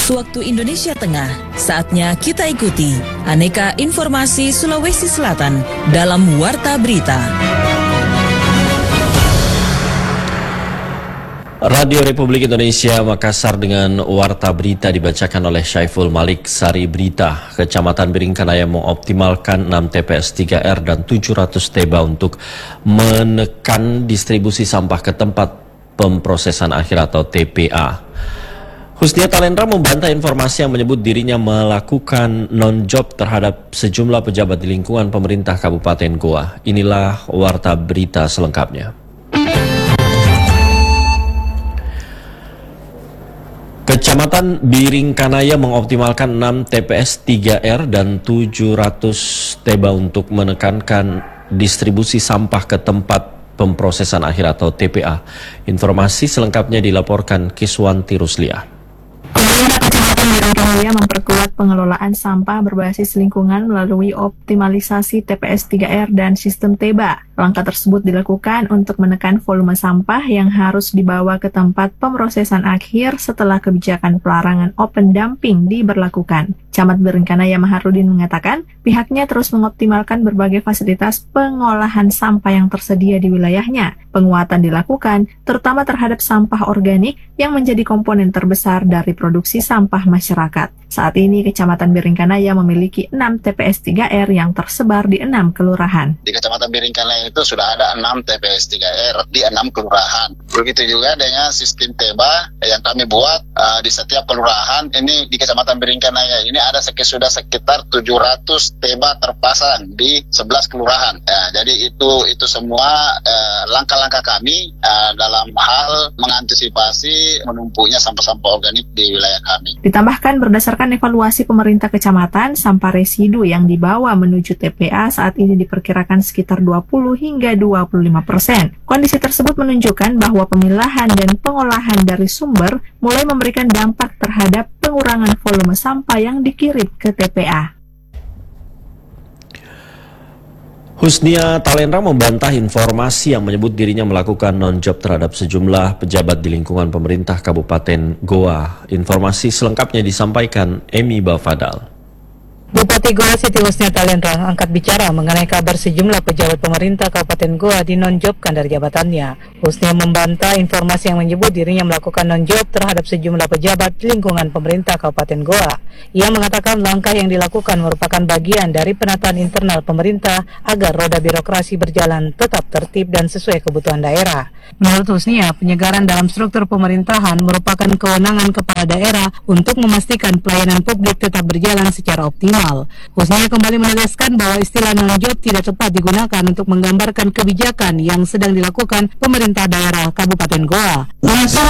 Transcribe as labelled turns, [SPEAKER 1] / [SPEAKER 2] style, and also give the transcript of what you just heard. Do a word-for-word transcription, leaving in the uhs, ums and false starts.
[SPEAKER 1] Waktu Indonesia Tengah, saatnya kita ikuti aneka informasi Sulawesi Selatan dalam Warta Berita.
[SPEAKER 2] Radio Republik Indonesia Makassar dengan Warta Berita dibacakan oleh Syaiful Malik. Sari Berita, Kecamatan Biringkanaya mengoptimalkan enam T P S tiga R dan tujuh ratus T B A untuk menekan distribusi sampah ke tempat pemprosesan akhir atau T P A. Husnia Talendra membantah informasi yang menyebut dirinya melakukan non-job terhadap sejumlah pejabat di lingkungan pemerintah Kabupaten Goa. Inilah Warta Berita selengkapnya. Kecamatan Biringkanaya mengoptimalkan enam T P S tiga R dan tujuh ratus T B A untuk menekankan distribusi sampah ke tempat pemprosesan akhir atau T P A. Informasi selengkapnya dilaporkan Kiswanti Ruslia.
[SPEAKER 3] Pemerintah Kecamatan Biringkanaya memperkuat pengelolaan sampah berbasis lingkungan melalui optimalisasi T P S tiga R dan sistem T B A. Langkah tersebut dilakukan untuk menekan volume sampah yang harus dibawa ke tempat pemrosesan akhir setelah kebijakan pelarangan open dumping diberlakukan. Camat Biringkanaya Maharudin mengatakan pihaknya terus mengoptimalkan berbagai fasilitas pengolahan sampah yang tersedia di wilayahnya. Penguatan dilakukan terutama terhadap sampah organik yang menjadi komponen terbesar dari produksi sampah masyarakat. Saat ini Kecamatan Biringkanaya memiliki enam T P S tiga R yang tersebar di enam kelurahan.
[SPEAKER 4] Di Kecamatan Biringkanaya itu sudah ada enam T P S tiga R di enam kelurahan. Begitu juga dengan sistem T B A yang kami buat uh, di setiap kelurahan. Ini di Kecamatan Biringkanaya ini ada sudah sekitar tujuh ratus T B A terpasang di sebelas kelurahan. Ya, jadi itu itu semua uh, langkah-langkah kami uh, dalam hal mengantisipasi menumpuknya sampah-sampah organik di wilayah kami.
[SPEAKER 3] Ditambahkan berdasarkan evaluasi pemerintah kecamatan, sampah residu yang dibawa menuju T P A saat ini diperkirakan sekitar dua puluh hingga dua puluh lima persen. Kondisi tersebut menunjukkan bahwa pemilahan dan pengolahan dari sumber mulai memberikan dampak terhadap pengurangan volume sampah yang dikirim ke T P A.
[SPEAKER 2] Husnia Talendra membantah informasi yang menyebut dirinya melakukan non-job terhadap sejumlah pejabat di lingkungan pemerintah Kabupaten Goa. Informasi selengkapnya disampaikan Emi Bafadal.
[SPEAKER 5] Bupati Goa Siti Husnia Talendra angkat bicara mengenai kabar sejumlah pejabat pemerintah Kabupaten Goa dinonjobkan dari jabatannya. Husnia membantah informasi yang menyebut dirinya melakukan non-job terhadap sejumlah pejabat di lingkungan pemerintah Kabupaten Goa. Ia mengatakan langkah yang dilakukan merupakan bagian dari penataan internal pemerintah agar roda birokrasi berjalan tetap tertib dan sesuai kebutuhan daerah. Menurut Husnia, penyegaran dalam struktur pemerintahan merupakan kewenangan kepala daerah untuk memastikan pelayanan publik tetap berjalan secara optimal. Husnia kembali menegaskan bahwa istilah non-job tidak tepat digunakan untuk menggambarkan kebijakan yang sedang dilakukan pemerintah daerah Kabupaten Goa.